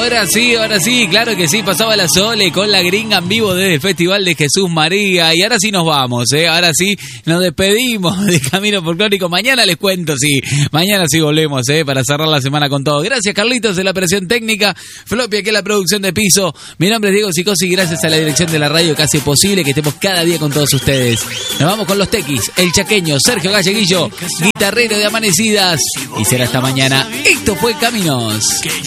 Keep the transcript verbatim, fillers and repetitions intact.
Ahora sí, ahora sí, claro que sí, pasaba la Sole con la gringa en vivo desde el Festival de Jesús María. Y ahora sí nos vamos, ¿eh? Ahora sí nos despedimos de Camino Folclórico. Mañana les cuento, sí, mañana sí volvemos, ¿eh? Para cerrar la semana con todo. Gracias, Carlitos, de la operación técnica. Floppy, aquí en la producción de piso. Mi nombre es Diego Sicosi y gracias a la dirección de la radio que hace posible que estemos cada día con todos ustedes. Nos vamos con los tequis, el chaqueño, Sergio Galleguillo, guitarrero de Amanecidas. Y será hasta mañana. Esto fue Caminos.